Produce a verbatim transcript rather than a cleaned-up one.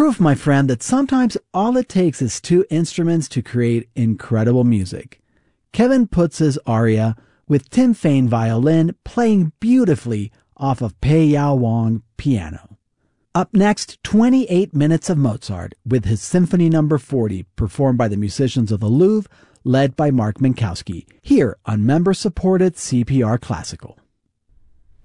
Proof, my friend, that sometimes all it takes is two instruments to create incredible music. Kevin Putz's aria with Tim Fain violin playing beautifully off of Pei Yao Wang piano. Up next, twenty-eight minutes of Mozart with his Symphony Number forty, performed by the musicians of the Louvre, led by Mark Minkowski, here on member-supported C P R Classical.